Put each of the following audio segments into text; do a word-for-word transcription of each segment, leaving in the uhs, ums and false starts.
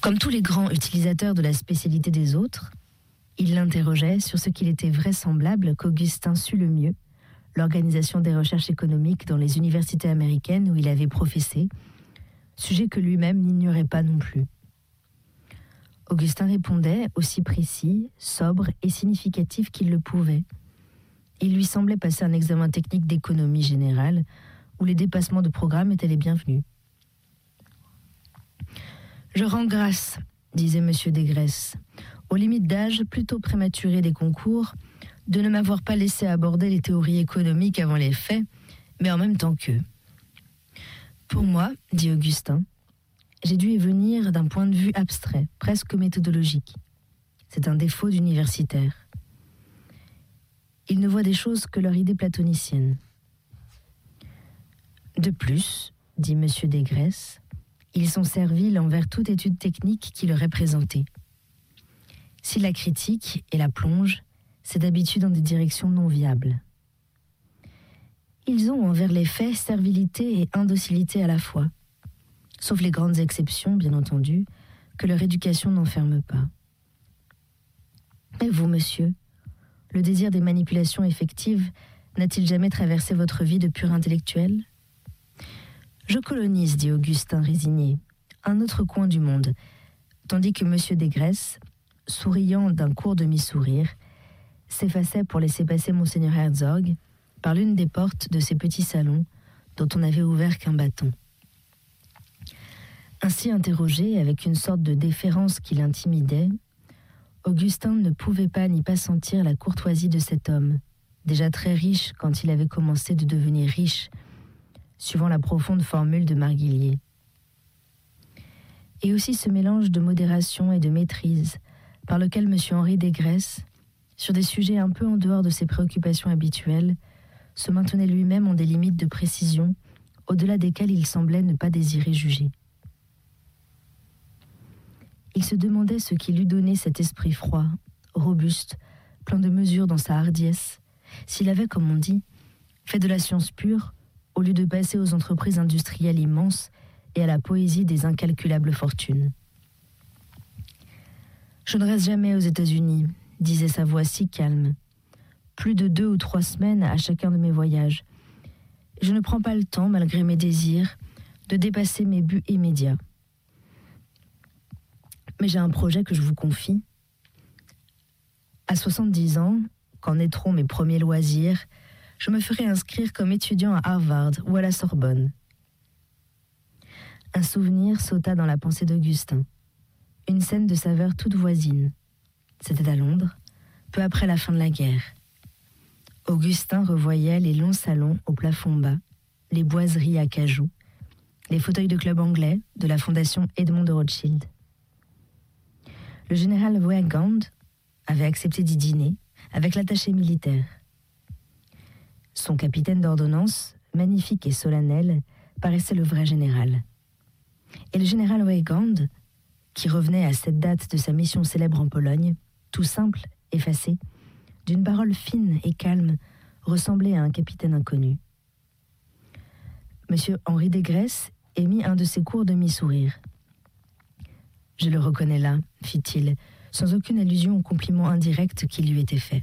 Comme tous les grands utilisateurs de la spécialité des autres, il l'interrogeait sur ce qu'il était vraisemblable qu'Augustin sût le mieux, l'organisation des recherches économiques dans les universités américaines où il avait professé, sujet que lui-même n'ignorait pas non plus. Augustin répondait aussi précis, sobre et significatif qu'il le pouvait. Il lui semblait passer un examen technique d'économie générale où les dépassements de programme étaient les bienvenus. « Je rends grâce, disait M. Desgraisses, aux limites d'âge plutôt prématurées des concours, de ne m'avoir pas laissé aborder les théories économiques avant les faits, mais en même temps qu'eux. Pour moi, dit Augustin, j'ai dû y venir d'un point de vue abstrait, presque méthodologique. C'est un défaut d'universitaire. Ils ne voient des choses que leur idée platonicienne. De plus, dit M. Desgraisses, ils sont serviles envers toute étude technique qui leur est présentée. Si la critique et la plonge, c'est d'habitude dans des directions non viables. Ils ont envers les faits servilité et indocilité à la fois, sauf les grandes exceptions, bien entendu, que leur éducation n'enferme pas. Et vous, monsieur, le désir des manipulations effectives n'a-t-il jamais traversé votre vie de pur intellectuel ? Je colonise, dit Augustin résigné, un autre coin du monde, tandis que M. Desgraisses, souriant d'un court demi-sourire, s'effaçait pour laisser passer Monseigneur Herzog par l'une des portes de ces petits salons dont on n'avait ouvert qu'un bâton. Ainsi interrogé, avec une sorte de déférence qui l'intimidait, Augustin ne pouvait pas n'y pas sentir la courtoisie de cet homme, déjà très riche quand il avait commencé de devenir riche, suivant la profonde formule de Marguillier. Et aussi ce mélange de modération et de maîtrise par lequel M. Henri Desgraisses, sur des sujets un peu en dehors de ses préoccupations habituelles, se maintenait lui-même en des limites de précision, au-delà desquelles il semblait ne pas désirer juger. Il se demandait ce qui lui donnait cet esprit froid, robuste, plein de mesure dans sa hardiesse, s'il avait, comme on dit, fait de la science pure, au lieu de passer aux entreprises industrielles immenses et à la poésie des incalculables fortunes. « Je ne reste jamais aux États-Unis », disait sa voix si calme, « plus de deux ou trois semaines à chacun de mes voyages. Je ne prends pas le temps, malgré mes désirs, de dépasser mes buts immédiats. Mais j'ai un projet que je vous confie. À soixante-dix ans, quand naîtront mes premiers loisirs, je me ferai inscrire comme étudiant à Harvard ou à la Sorbonne. » Un souvenir sauta dans la pensée d'Augustin. Une scène de saveur toute voisine. C'était à Londres, peu après la fin de la guerre. Augustin revoyait les longs salons au plafond bas, les boiseries à cajou, les fauteuils de club anglais de la fondation Edmond de Rothschild. Le général Weygand avait accepté d'y dîner avec l'attaché militaire. Son capitaine d'ordonnance, magnifique et solennel, paraissait le vrai général. Et le général Weygand, qui revenait à cette date de sa mission célèbre en Pologne, tout simple, effacé, d'une parole fine et calme, ressemblait à un capitaine inconnu. Monsieur Henri Desgraisses émit un de ses courts demi-sourires. « Je le reconnais là, fit-il, sans aucune allusion au compliment indirect qui lui était fait. »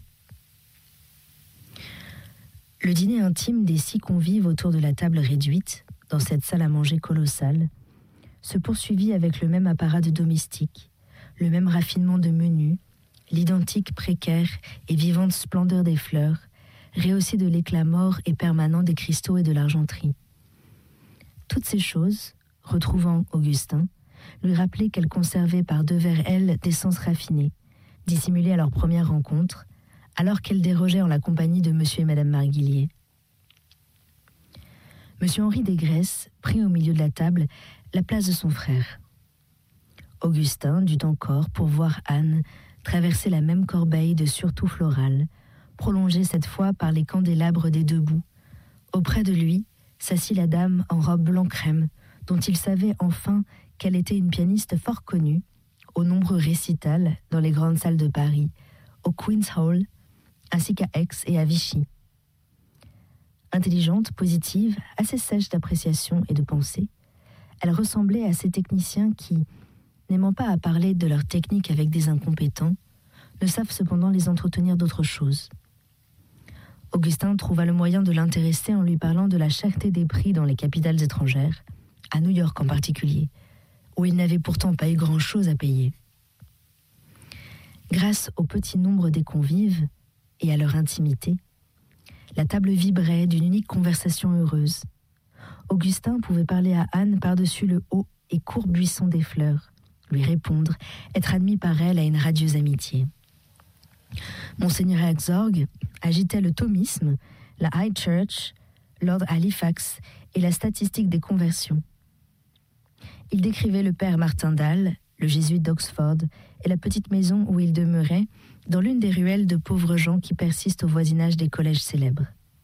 Le dîner intime des six convives autour de la table réduite, dans cette salle à manger colossale, se poursuivit avec le même apparat de domestique, le même raffinement de menu, l'identique précaire et vivante splendeur des fleurs, rehaussée de l'éclat mort et permanent des cristaux et de l'argenterie. Toutes ces choses, retrouvant Augustin, lui rappelaient qu'elle conservait par devers elle des sens raffinés, dissimulés à leur première rencontre, alors qu'elle dérogeait en la compagnie de monsieur et madame Marguillier. Monsieur Henri Desgraisses prit au milieu de la table la place de son frère. Augustin dut encore, pour voir Anne, traverser la même corbeille de surtout floral, prolongée cette fois par les candélabres des deux bouts. Auprès de lui s'assit la dame en robe blanc crème, dont il savait enfin qu'elle était une pianiste fort connue, aux nombreux récitals dans les grandes salles de Paris, au Queen's Hall, ainsi qu'à Aix et à Vichy. Intelligente, positive, assez sèche d'appréciation et de pensée, elle ressemblait à ces techniciens qui, n'aimant pas à parler de leurs techniques avec des incompétents, ne savent cependant les entretenir d'autre chose. Augustin trouva le moyen de l'intéresser en lui parlant de la cherté des prix dans les capitales étrangères, à New York en particulier, où il n'avait pourtant pas eu grand-chose à payer. Grâce au petit nombre des convives et à leur intimité, la table vibrait d'une unique conversation heureuse. Augustin pouvait parler à Anne par-dessus le haut et court buisson des fleurs, lui répondre, être admis par elle à une radieuse amitié. Monseigneur Herzog agitait le thomisme, la High Church, Lord Halifax et la statistique des conversions. Il décrivait le père Martindale, le jésuite d'Oxford, et la petite maison où il demeurait, dans l'une des ruelles de pauvres gens qui persistent au voisinage des collèges célèbres.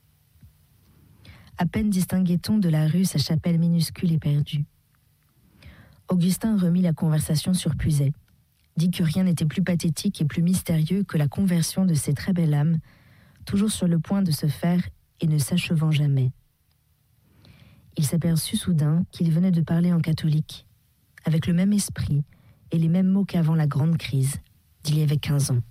À peine distinguait-on de la rue sa chapelle minuscule et perdue. Augustin remit la conversation sur Puiset, dit que rien n'était plus pathétique et plus mystérieux que la conversion de ces très belles âmes, toujours sur le point de se faire et ne s'achevant jamais. Il s'aperçut soudain qu'il venait de parler en catholique, avec le même esprit et les mêmes mots qu'avant la grande crise, d'il y avait quinze ans.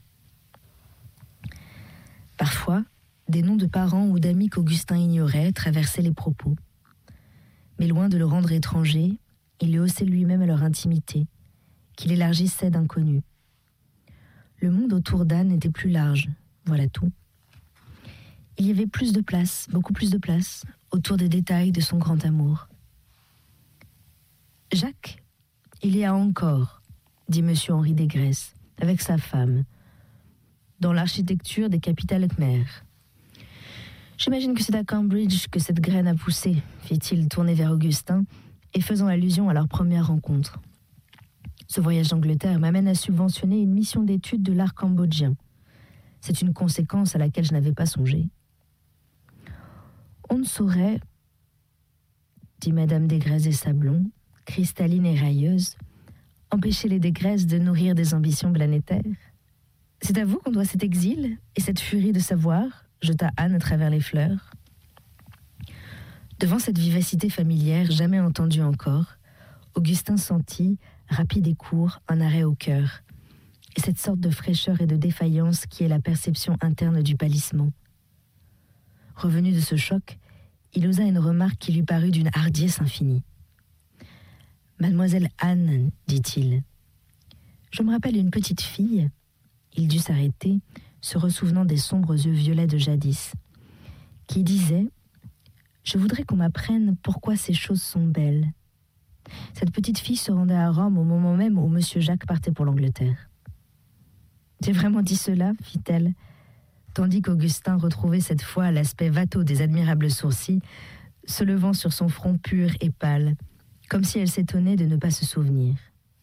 Parfois, des noms de parents ou d'amis qu'Augustin ignorait traversaient les propos. Mais loin de le rendre étranger, il le haussait lui-même à leur intimité, qu'il élargissait d'inconnus. Le monde autour d'Anne était plus large, voilà tout. Il y avait plus de place, beaucoup plus de place, autour des détails de son grand amour. « Jacques, il y a encore, dit monsieur Henri Desgresses, avec sa femme, dans l'architecture des capitales Khmer. J'imagine que c'est à Cambridge que cette graine a poussé, fit-il tourné vers Augustin et faisant allusion à leur première rencontre. Ce voyage d'Angleterre m'amène à subventionner une mission d'étude de l'art cambodgien. C'est une conséquence à laquelle je n'avais pas songé. On ne saurait, dit Madame Desgresses et Sablon, cristalline et railleuse, empêcher les Desgresses de nourrir des ambitions planétaires. C'est à vous qu'on doit cet exil et cette furie de savoir, jeta Anne à travers les fleurs. Devant cette vivacité familière jamais entendue encore, Augustin sentit, rapide et court, un arrêt au cœur, et cette sorte de fraîcheur et de défaillance qui est la perception interne du pâlissement. Revenu de ce choc, il osa une remarque qui lui parut d'une hardiesse infinie. « Mademoiselle Anne, dit-il, je me rappelle une petite fille. » Il dut s'arrêter, se ressouvenant des sombres yeux violets de jadis, qui disait « Je voudrais qu'on m'apprenne pourquoi ces choses sont belles. » Cette petite fille se rendait à Rome au moment même où monsieur Jacques partait pour l'Angleterre. « J'ai vraiment dit cela, fit-elle, tandis qu'Augustin retrouvait cette fois l'aspect watteau des admirables sourcils, se levant sur son front pur et pâle, comme si elle s'étonnait de ne pas se souvenir.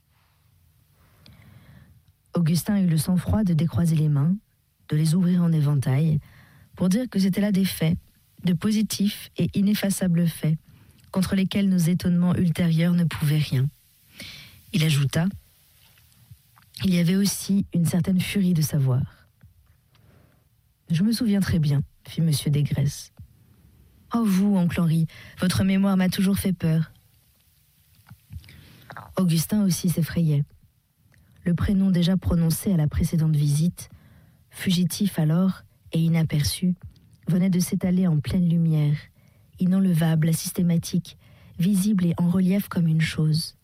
Augustin eut le sang-froid de décroiser les mains, de les ouvrir en éventail, pour dire que c'était là des faits, de positifs et ineffaçables faits, contre lesquels nos étonnements ultérieurs ne pouvaient rien. Il ajouta « Il y avait aussi une certaine furie de savoir. » « Je me souviens très bien, fit monsieur Desgresses. « Oh vous, oncle Henri, votre mémoire m'a toujours fait peur. » Augustin aussi s'effrayait. Le prénom déjà prononcé à la précédente visite, fugitif alors et inaperçu, venait de s'étaler en pleine lumière, inenlevable, systématique, visible et en relief comme une chose.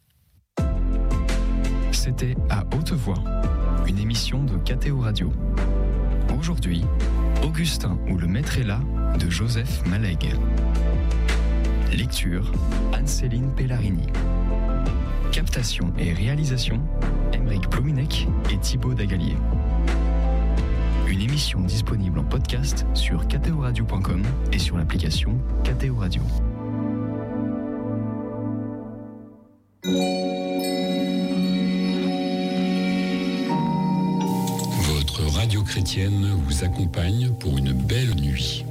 C'était À Haute Voix, une émission de K T O Radio. Aujourd'hui, Augustin ou le maître est là de Joseph Malègue. Lecture, Anne-Céline Pellarini. Captation et réalisation, Aymeric Plouminec et Thibaut Dagalier. Une émission disponible en podcast sur k t o radio point com et sur l'application K T O Radio. Votre radio chrétienne vous accompagne pour une belle nuit.